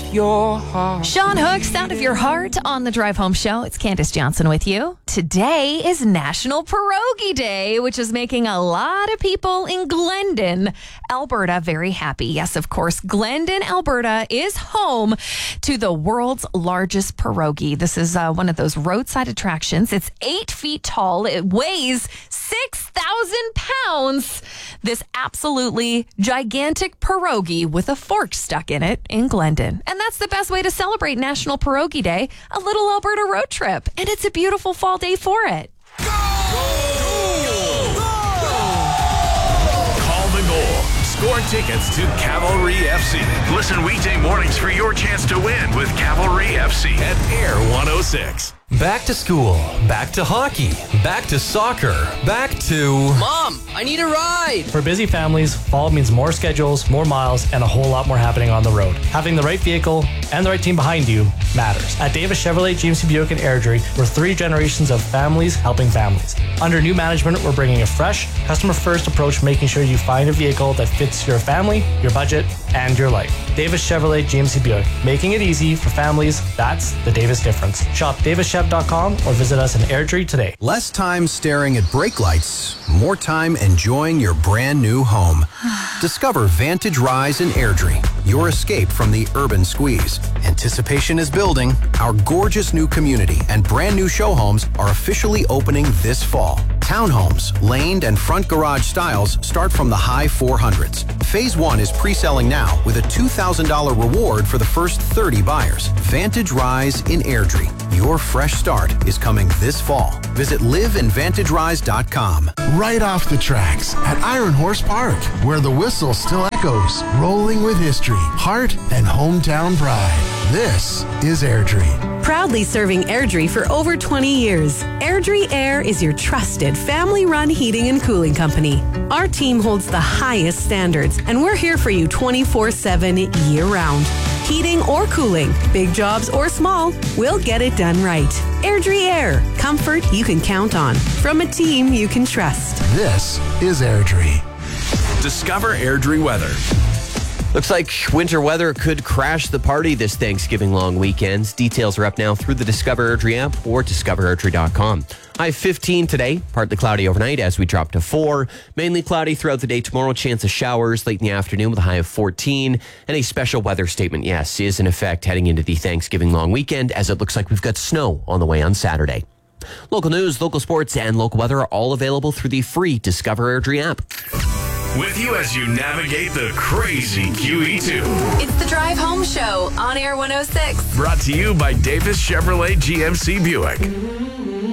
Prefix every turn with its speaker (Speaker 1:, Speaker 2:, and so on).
Speaker 1: your heart.
Speaker 2: Sean Hook, Sound of Your Heart on the Drive Home Show. It's Candace Johnson with you. Today is National Pierogi Day, which is making a lot of people in Glendon, Alberta, very happy. Yes, of course, Glendon, Alberta is home to the world's largest pierogi. This is one of those roadside attractions. It's 8 feet tall. It weighs 6,000 pounds. This absolutely gigantic pierogi with a fork stuck in it in Glendon. And that's the best way to celebrate National Pierogi Day, a little Alberta road trip. And it's a beautiful fall day for it.
Speaker 3: Call the goal. Score tickets to Cavalry FC. Listen weekday mornings for your chance to win with Cavalry FC at Air 106.
Speaker 4: Back to school, back to hockey, back to soccer, back to...
Speaker 5: Mom, I need a ride!
Speaker 6: For busy families, fall means more schedules, more miles, and a whole lot more happening on the road. Having the right vehicle and the right team behind you matters. At Davis Chevrolet, GMC Buick, and Airdrie, we're 3 generations of families helping families. Under new management, we're bringing a fresh, customer-first approach, making sure you find a vehicle that fits your family, your budget, and your life. Davis Chevrolet, GMC Buick, making it easy for families. That's the Davis difference. Shop davischev.com or visit us in Airdrie today.
Speaker 7: Less time staring at brake lights, more time enjoying your brand new home. Discover Vantage Rise in Airdrie, your escape from the urban squeeze. Anticipation is building. Our gorgeous new community and brand new show homes are officially opening this fall. Townhomes, laned and front garage styles start from the high 400s. Phase 1 is pre-selling now with a $2,000 reward for the first 30 buyers. Vantage Rise in Airdrie. Your fresh start is coming this fall. Visit liveinvantagerise.com.
Speaker 8: Right off the tracks at Iron Horse Park, where the whistle still echoes, rolling with history, heart, and hometown pride. This is Airdrie.
Speaker 9: Proudly serving Airdrie for over 20 years, Airdrie Air is your trusted family-run heating and cooling company. Our team holds the highest standards, and we're here for you 24/7 year-round. Heating or cooling, big jobs or small, we'll get it done right. Airdrie Air, comfort you can count on from a team you can trust.
Speaker 8: This is Airdrie.
Speaker 3: Discover Airdrie weather.
Speaker 5: Looks like winter weather could crash the party this Thanksgiving long weekend. Details are up now through the Discover Airdrie app or discoverairdrie.com. High 15 today, partly cloudy overnight as we drop to 4. Mainly cloudy throughout the day tomorrow, chance of showers late in the afternoon with a high of 14. And a special weather statement, yes, is in effect heading into the Thanksgiving long weekend as it looks like we've got snow on the way on Saturday. Local news, local sports, and local weather are all available through the free Discover Airdrie app.
Speaker 3: With you as you navigate the crazy QE2.
Speaker 2: It's the Drive Home Show on Air 106.
Speaker 3: Brought to you by Davis Chevrolet GMC Buick.